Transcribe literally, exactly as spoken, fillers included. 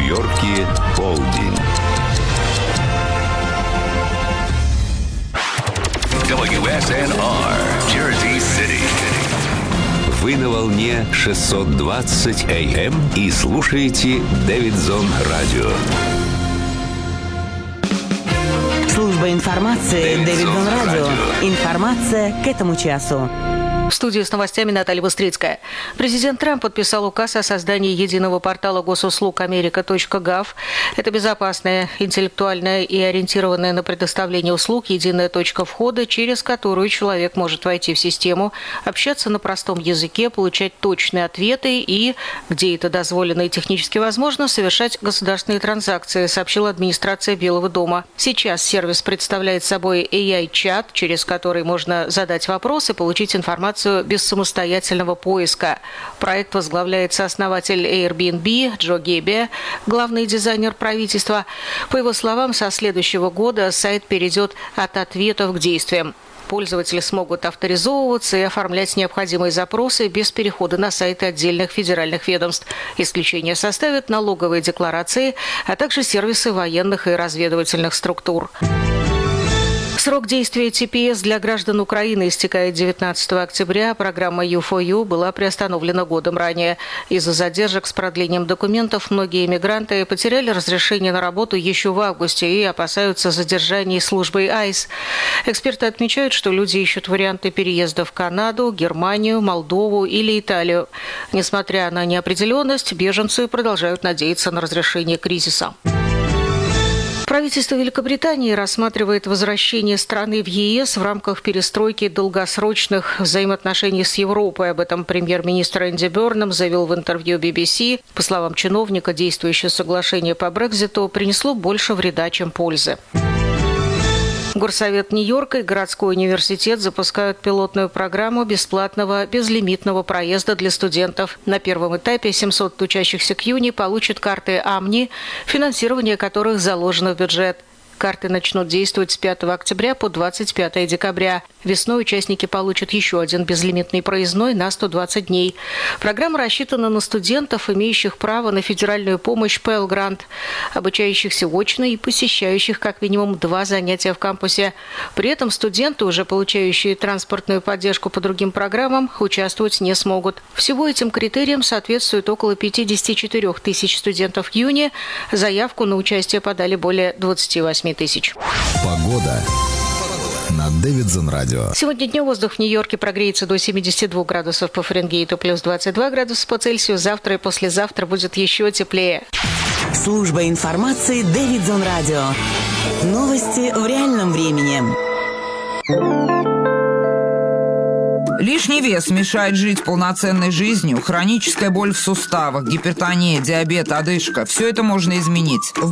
Нью-Йорке полдень. дабл ю эс эн ар, Jersey City. Вы на волне шестьсот двадцать эй эм и слушаете Дэвидсон Радио. Служба информации Дэвидсон Радио. Информация к этому часу. В студии с новостями Наталья Быстрицкая. Президент Трамп подписал указ о создании единого портала госуслуг америка точка гав. Это безопасная, интеллектуальная и ориентированная на предоставление услуг единая точка входа, через которую человек может войти в систему, общаться на простом языке, получать точные ответы и, где это дозволено и технически возможно, совершать государственные транзакции, сообщила администрация Белого дома. Сейчас сервис представляет собой эй ай-чат, через который можно задать вопрос и получить информацию без самостоятельного поиска. Проект возглавляет сооснователь Airbnb Джо Гебби, главный дизайнер правительства. По его словам, со следующего года сайт перейдет от ответов к действиям. Пользователи смогут авторизовываться и оформлять необходимые запросы без перехода на сайты отдельных федеральных ведомств. Исключение составят налоговые декларации, а также сервисы военных и разведывательных структур. Срок действия ти пи эс для граждан Украины истекает девятнадцатого октября. Программа ю фор ю была приостановлена годом ранее. Из-за задержек с продлением документов многие иммигранты потеряли разрешение на работу еще в августе и опасаются задержаний службой айс. Эксперты отмечают, что люди ищут варианты переезда в Канаду, Германию, Молдову или Италию. Несмотря на неопределенность, беженцы продолжают надеяться на разрешение кризиса. Правительство Великобритании рассматривает возвращение страны в е эс в рамках перестройки долгосрочных взаимоотношений с Европой. Об этом премьер-министр Энди Бернам заявил в интервью би би си. По словам чиновника, действующее соглашение по Брекситу принесло больше вреда, чем пользы. Горсовет Нью-Йорка и городской университет запускают пилотную программу бесплатного безлимитного проезда для студентов. На первом этапе семьсот учащихся КьюНИ получат карты АМНИ, финансирование которых заложено в бюджет. Карты начнут действовать с пятого октября по двадцать пятое декабря. Весной участники получат еще один безлимитный проездной на сто двадцать дней. Программа рассчитана на студентов, имеющих право на федеральную помощь Pell Grant, обучающихся очно и посещающих как минимум два занятия в кампусе. При этом студенты, уже получающие транспортную поддержку по другим программам, участвовать не смогут. Всего этим критериям соответствует около пятьдесят четыре тысяч студентов КьюНИ. Заявку на участие подали более двадцать восемь тысяч. Погода на Дэвидсон Радио. Сегодня днем воздух в Нью-Йорке прогреется до семидесяти двух градусов по Фаренгейту, плюс двадцать два градуса по Цельсию. Завтра и послезавтра будет еще теплее. Служба информации Дэвидсон Радио. Новости в реальном времени. Лишний вес мешает жить полноценной жизнью. Хроническая боль в суставах, гипертония, диабет, одышка – все это можно изменить.